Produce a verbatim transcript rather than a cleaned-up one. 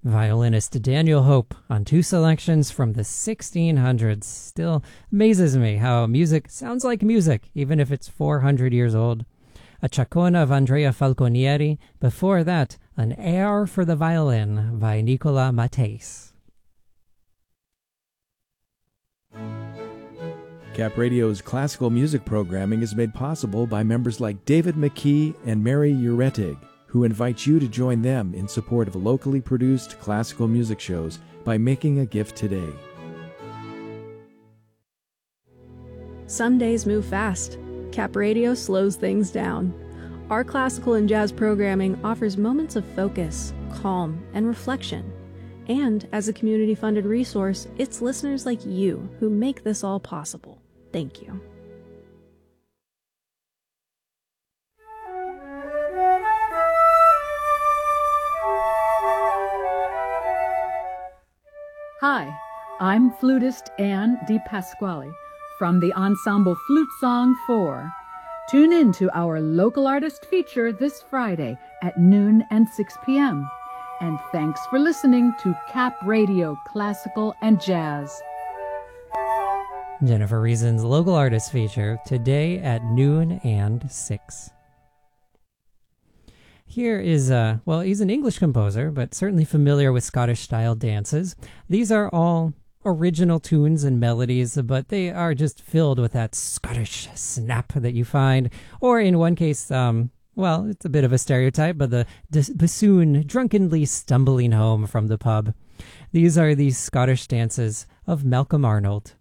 Violinist Daniel Hope on two selections from the sixteen hundreds. Still amazes me how music sounds like music, even if it's four hundred years old. A Chacona of Andrea Falconieri. Before that, an air for the violin by Nicola Matthys. Cap Radio's classical music programming is made possible by members like David McKee and Mary Uretig, who invite you to join them in support of locally produced classical music shows by making a gift today. Some days move fast. Cap Radio slows things down. Our classical and jazz programming offers moments of focus, calm, and reflection. And as a community-funded resource, it's listeners like you who make this all possible. Thank you. Hi, I'm flutist Anne Di Pasquale from the ensemble Flute Song four. Tune in to our local artist feature this Friday at noon and six p.m. And thanks for listening to Cap Radio Classical and Jazz. Jennifer Reason's local artist feature today at noon and six. Here is, uh, well, he's an English composer, but certainly familiar with Scottish-style dances. These are all original tunes and melodies, but they are just filled with that Scottish snap that you find, or in one case, um, well, it's a bit of a stereotype, but the dis- bassoon drunkenly stumbling home from the pub. These are the Scottish dances of Malcolm Arnold.